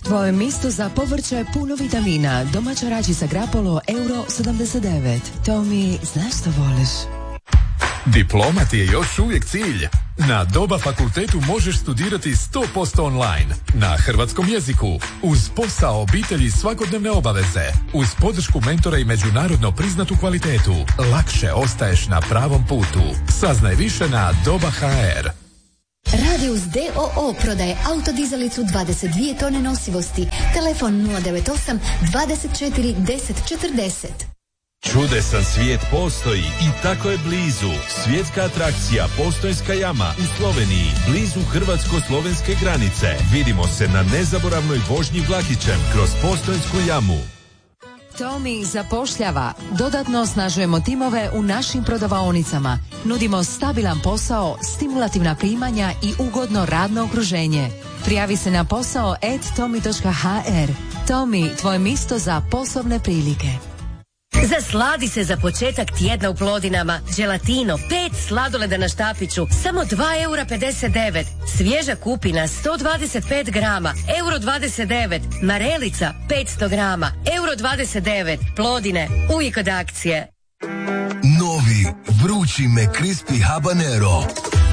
Tvoje mjesto za povrće puno vitamina. Domaća račica Grapolo, €79. Tomi, znaš što voliš? Diploma ti je još uvijek cilj. Na Doba fakultetu možeš studirati 100% online, na hrvatskom jeziku, uz posao, obitelji i svakodnevne obaveze, uz podršku mentora i međunarodno priznatu kvalitetu. Lakše ostaješ na pravom putu. Saznaj više na Doba.hr. Radius DOO prodaje autodizelicu 22 tone nosivosti. Telefon 098 24 10 40. Čudesan svijet postoji i tako je blizu. Svjetska atrakcija Postojnska jama u Sloveniji, blizu hrvatsko-slovenske granice. Vidimo se na nezaboravnoj vožnji vlakićem kroz Postojnsku jamu. Tomi zapošljava. Dodatno osnažujemo timove u našim prodavaonicama. Nudimo stabilan posao, stimulativna primanja i ugodno radno okruženje. Prijavi se na posao @tomi.hr. Tomi, tvoje mjesto za poslovne prilike. Zasladi se za početak tjedna u Plodinama. Gelatino, 5 sladoleda na štapiću, samo €2,59. Svježa kupina, 125 grama, €29. Marelica, 500 grama, €29. Plodine, uvijek od akcije. Novi, vrući McCrispy habanero.